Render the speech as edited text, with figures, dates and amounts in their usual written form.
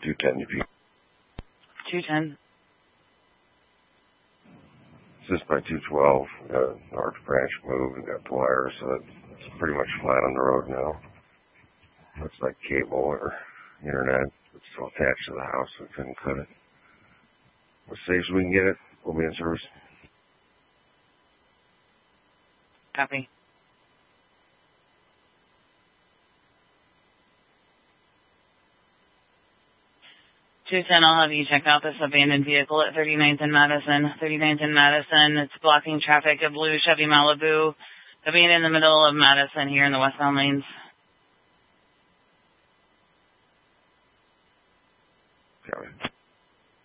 210 UP. 210. Just by 212. We got an arch branch move. We got the wire, so it's pretty much flat on the road now. Looks like cable or internet. It's still attached to the house, so we couldn't cut it. As safe as we can get it, we'll be in service. Copy. 210, I'll have you check out this abandoned vehicle at 39th and Madison. 39th and Madison, it's blocking traffic. A blue Chevy Malibu. It'll be in the middle of Madison here in the westbound lanes.